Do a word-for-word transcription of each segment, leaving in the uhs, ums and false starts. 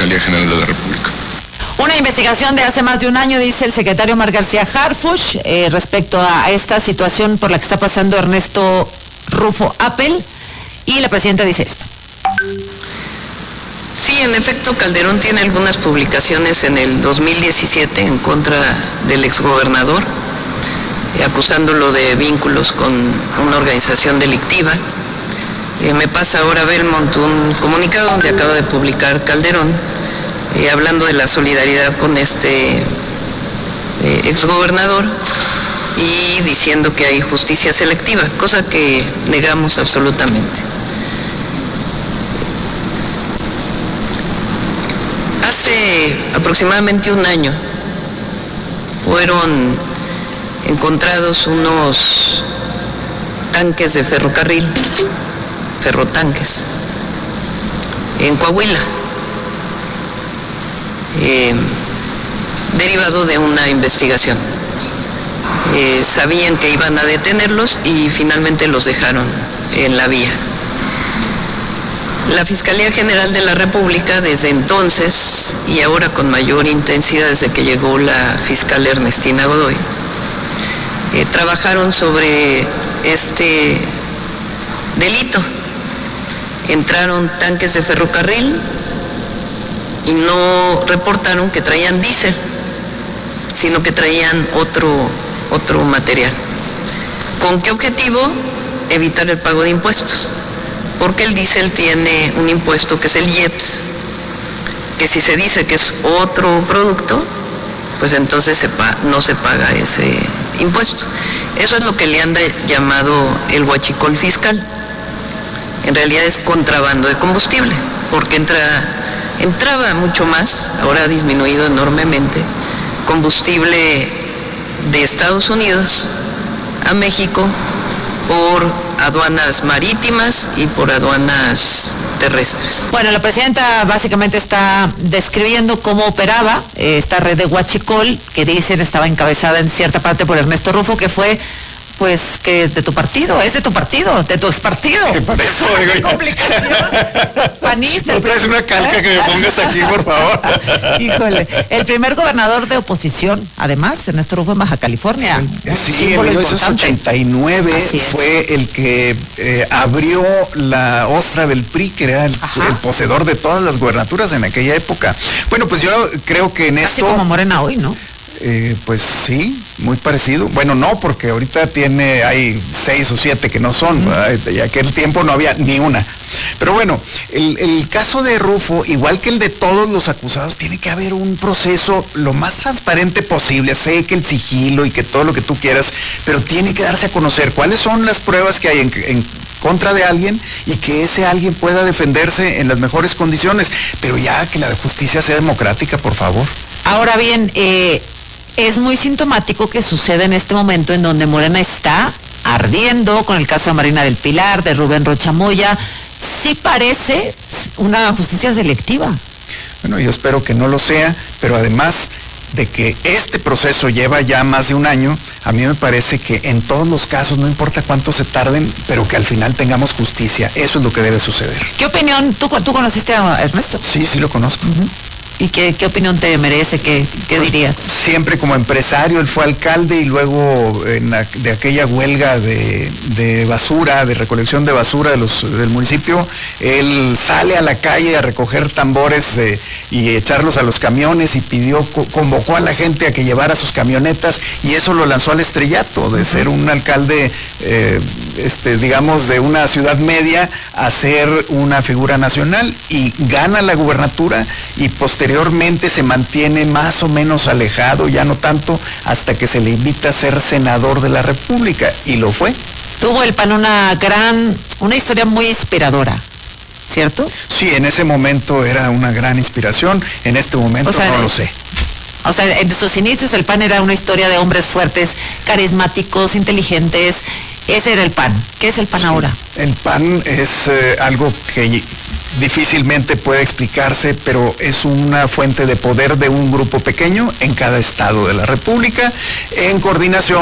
Fiscalía General de la República. Una investigación de hace más de un año, dice el secretario Omar García Harfuch, eh, respecto a esta situación por la que está pasando Ernesto Rufo Appel, y la presidenta dice esto. Sí, en efecto, Calderón tiene algunas publicaciones en el dos mil diecisiete en contra del exgobernador, eh, acusándolo de vínculos con una organización delictiva. Eh, me pasa ahora Belmont un comunicado donde acaba de publicar Calderón, eh, hablando de la solidaridad con este eh, exgobernador y diciendo que hay justicia selectiva, cosa que negamos absolutamente. Hace aproximadamente un año fueron encontrados unos tanques de ferrocarril, ferrotanques, en Coahuila, eh, derivado de una investigación. Eh, sabían que iban a detenerlos y finalmente los dejaron en la vía. La Fiscalía General de la República desde entonces, y ahora con mayor intensidad desde que llegó la fiscal Ernestina Godoy, eh, trabajaron sobre este delito. Entraron tanques de ferrocarril y no reportaron que traían diésel, sino que traían otro, otro material. ¿Con qué objetivo? Evitar el pago de impuestos. Porque el diésel tiene un impuesto que es el I E P S, que si se dice que es otro producto, pues entonces se pa- no se paga ese impuesto. Eso es lo que le han llamado el huachicol fiscal. En realidad es contrabando de combustible, porque entra, entraba mucho más, ahora ha disminuido enormemente, combustible de Estados Unidos a México por aduanas marítimas y por aduanas terrestres. Bueno, la presidenta básicamente está describiendo cómo operaba eh, esta red de huachicol, que dicen estaba encabezada en cierta parte por Ernesto Rufo, que fue, pues, que de tu partido, es de tu partido, de tu expartido. ¿Qué para eso, oiga? ¡Qué complicación! Panista. No traes una calca que me pongas aquí, por favor. Híjole, el primer gobernador de oposición, además, Ernesto Rufo en Baja California. Sí, en mil novecientos ochenta y nueve fue el que eh, abrió la ostra del P R I, que era el, el poseedor de todas las gubernaturas en aquella época. Bueno, pues yo creo que en Casi esto... Así como Morena hoy, ¿no? Eh, pues sí, muy parecido. Bueno, no, porque ahorita tiene, hay seis o siete que no son, uh-huh. Y aquel tiempo no había ni una. Pero bueno, el, el caso de Rufo, igual que el de todos los acusados, tiene que haber un proceso lo más transparente posible. Sé que el sigilo y que todo lo que tú quieras, pero tiene que darse a conocer cuáles son las pruebas que hay en, en contra de alguien y que ese alguien pueda defenderse en las mejores condiciones. Pero ya que la justicia sea democrática, por favor. Ahora bien, eh... es muy sintomático que suceda en este momento en donde Morena está ardiendo con el caso de Marina del Pilar, de Rubén Rocha Moya. Sí parece una justicia selectiva. Bueno, yo espero que no lo sea, pero además de que este proceso lleva ya más de un año, a mí me parece que en todos los casos, no importa cuánto se tarden, pero que al final tengamos justicia. Eso es lo que debe suceder. ¿Qué opinión? ¿Tú, tú conociste a Ernesto? Sí, sí lo conozco. Uh-huh. ¿Y qué, qué opinión te merece? ¿Qué, qué pues, dirías? Siempre como empresario, él fue alcalde y luego en la, de aquella huelga de, de basura, de recolección de basura de los, del municipio, él sale a la calle a recoger tambores eh, y echarlos a los camiones y pidió, convocó a la gente a que llevara sus camionetas y eso lo lanzó al estrellato, de uh-huh. ser un alcalde, eh, este, digamos, de una ciudad media a ser una figura nacional y gana la gubernatura y posteriormente Posteriormente se mantiene más o menos alejado, ya no tanto, hasta que se le invita a ser senador de la República, y lo fue. Tuvo el P A N una gran, una historia muy inspiradora, ¿cierto? Sí, en ese momento era una gran inspiración, en este momento o sea, no lo sé. O sea, en sus inicios el P A N era una historia de hombres fuertes, carismáticos, inteligentes. Ese era el P A N. ¿Qué es el P A N sí, ahora? El P A N es eh, algo que difícilmente puede explicarse, pero es una fuente de poder de un grupo pequeño en cada estado de la República, en coordinación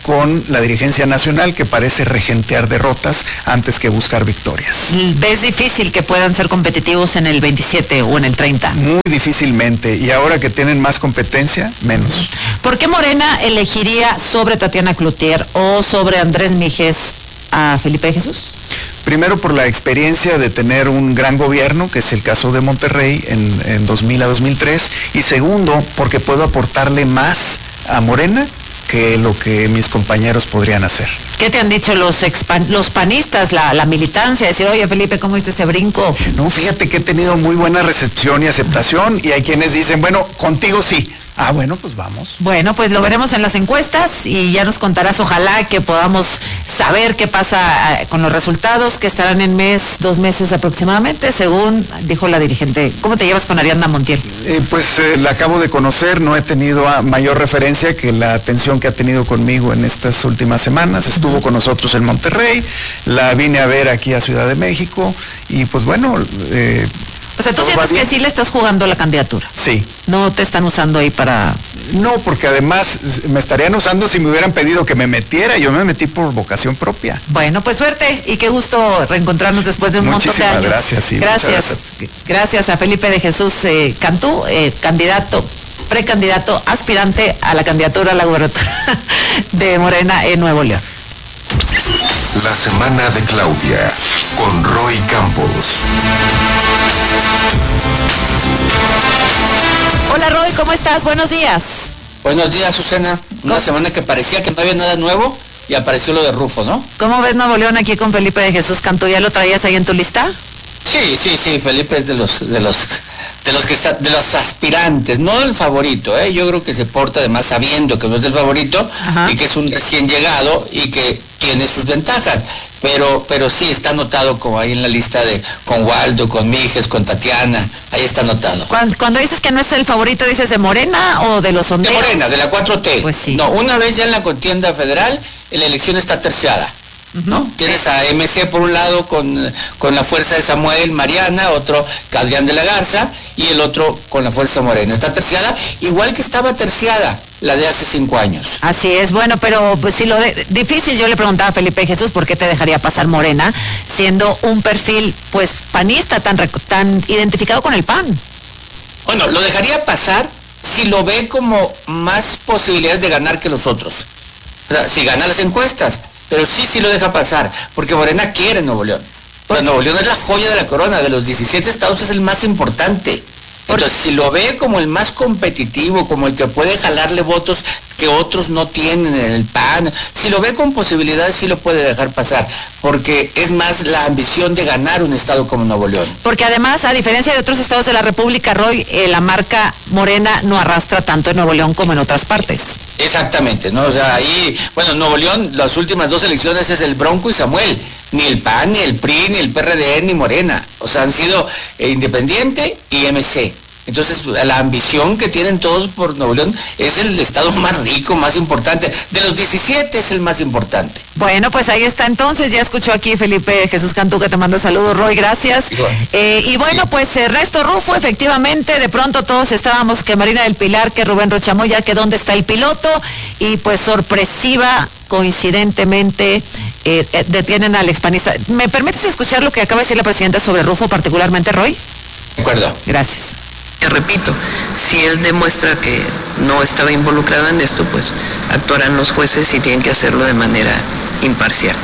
con la dirigencia nacional, que parece regentear derrotas antes que buscar victorias. ¿Ves difícil que puedan ser competitivos en el veintisiete o en el treinta? Muy difícilmente, y ahora que tienen más competencia, menos. ¿Por qué Morena elegiría sobre Tatiana Cloutier o sobre Andrés Míjez a Felipe de Jesús? Primero, por la experiencia de tener un gran gobierno, que es el caso de Monterrey en, en dos mil a dos mil tres, y segundo, porque puedo aportarle más a Morena que lo que mis compañeros podrían hacer. ¿Qué te han dicho los expan los panistas, la, la militancia? Decir, oye Felipe, ¿cómo hiciste ese brinco? No, fíjate que he tenido muy buena recepción y aceptación, y hay quienes dicen, bueno, contigo sí. Ah, bueno, pues vamos. Bueno, pues lo veremos en las encuestas y ya nos contarás, ojalá que podamos saber qué pasa con los resultados, que estarán en mes, dos meses aproximadamente, según dijo la dirigente. ¿Cómo te llevas con Ariadna Montiel? Eh, pues eh, la acabo de conocer, no he tenido a mayor referencia que la atención que ha tenido conmigo en estas últimas semanas. Estuvo con nosotros en Monterrey, la vine a ver aquí a Ciudad de México, y pues bueno... Eh, O sea, ¿tú sientes que sí le estás jugando la candidatura? Sí. ¿No te están usando ahí para...? No, porque además me estarían usando si me hubieran pedido que me metiera. Yo me metí por vocación propia. Bueno, pues suerte y qué gusto reencontrarnos después de un Muchísimas montón de años. Gracias, sí, gracias. Gracias. Gracias a Felipe de Jesús eh, Cantú, eh, candidato, precandidato, aspirante a la candidatura a la gubernatura de Morena en Nuevo León. La semana de Claudia, con Roy Campos. Hola Roy, ¿cómo estás? Buenos días. Buenos días, Susana. Una semana que parecía que no había nada nuevo y apareció lo de Rufo, ¿no? ¿Cómo ves Nuevo León aquí con Felipe de Jesús Cantú? ¿Ya lo traías ahí en tu lista? Sí, sí, sí, Felipe es de los, de los, de los que está, de los aspirantes, no el favorito, ¿eh? Yo creo que se porta además sabiendo que no es el favorito. Ajá. Y que es un recién llegado y que tiene sus ventajas, pero, pero sí está anotado como ahí en la lista de con Waldo, con Míjez, con Tatiana, ahí está anotado. Cuando, cuando dices que no es el favorito, ¿dices de Morena o de los sondeos? De Morena, de la cuatro T. Pues sí. No, una vez ya en la contienda federal, la elección está terciada. ¿No? Tienes a M C por un lado con, con la fuerza de Samuel Mariana, otro Adrián de la Garza, y el otro con la fuerza Morena. Está terciada, igual que estaba terciada la de hace cinco años. Así es, bueno, pero pues si lo de, difícil, yo le preguntaba a Felipe Jesús por qué te dejaría pasar Morena, siendo un perfil pues panista tan, tan identificado con el P A N. Bueno, lo dejaría pasar si lo ve como más posibilidades de ganar que los otros. O sea, si gana las encuestas. Pero sí, sí lo deja pasar, porque Morena quiere Nuevo León. Pero Nuevo León es la joya de la corona, de los diecisiete estados es el más importante. Entonces, si lo ve como el más competitivo, como el que puede jalarle votos que otros no tienen en el P A N, si lo ve con posibilidades, sí lo puede dejar pasar, porque es más la ambición de ganar un estado como Nuevo León. Porque además, a diferencia de otros estados de la República, Roy, eh, la marca Morena no arrastra tanto en Nuevo León como en otras partes. Exactamente, ¿no? O sea, ahí, bueno, Nuevo León, las últimas dos elecciones es el Bronco y Samuel, ni el P A N, ni el P R I, ni el P R D, ni Morena, o sea, han sido eh, Independiente y M C. Entonces, la ambición que tienen todos por Nuevo León es el estado más rico, más importante. De los diecisiete es el más importante. Bueno, pues ahí está entonces. Ya escuchó aquí Felipe Jesús Cantú que te manda saludos, Roy, gracias. Eh, y bueno, sí. pues Ernesto Rufo, efectivamente, de pronto todos estábamos que Marina del Pilar, que Rubén Rocha Moya, que dónde está el piloto, y pues sorpresiva, coincidentemente, eh, eh, detienen al expanista. ¿Me permites escuchar lo que acaba de decir la presidenta sobre Rufo, particularmente, Roy? De acuerdo. Gracias. Repito, si él demuestra que no estaba involucrado en esto, pues actuarán los jueces y tienen que hacerlo de manera imparcial.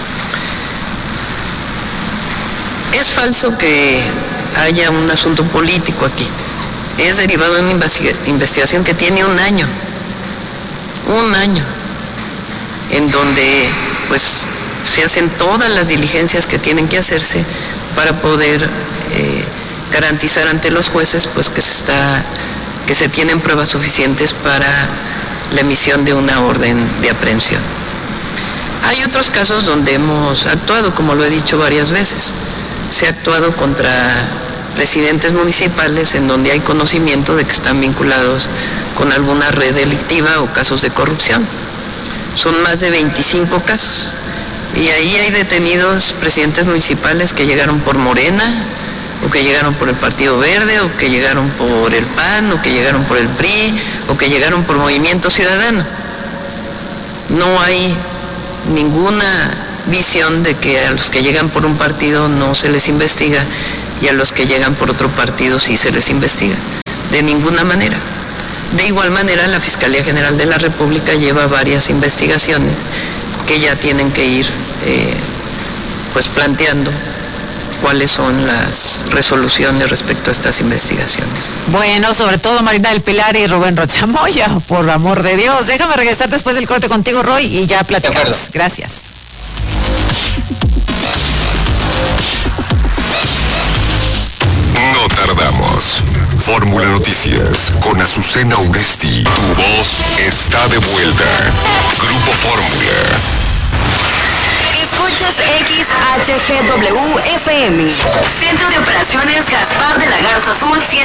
Es falso que haya un asunto político aquí. Es derivado de una investigación que tiene un año, un año, en donde pues se hacen todas las diligencias que tienen que hacerse para poder eh, garantizar ante los jueces pues que se está que se tienen pruebas suficientes para la emisión de una orden de aprehensión. Hay otros casos donde hemos actuado, como lo he dicho varias veces. Se ha actuado contra presidentes municipales en donde hay conocimiento de que están vinculados con alguna red delictiva o casos de corrupción. Son más de veinticinco casos. Y ahí hay detenidos presidentes municipales que llegaron por Morena, o que llegaron por el Partido Verde, o que llegaron por el P A N, o que llegaron por el P R I, o que llegaron por Movimiento Ciudadano. no hay ninguna visión de que a los que llegan por un partido no se les investiga y a los que llegan por otro partido sí se les investiga. De ninguna manera. De igual manera, la Fiscalía General de la República lleva varias investigaciones que ya tienen que ir eh, pues planteando cuáles son las resoluciones respecto a estas investigaciones. Bueno, sobre todo Marina del Pilar y Rubén Rocha Moya, por amor de Dios. Déjame regresar después del corte contigo, Roy, y ya platicamos. Gracias. No tardamos. Fórmula Noticias con Azucena Uresti. Tu voz está de vuelta. Grupo Fórmula. Escuchas X H G W F M. Centro de Operaciones Gaspar de la Garza Azul.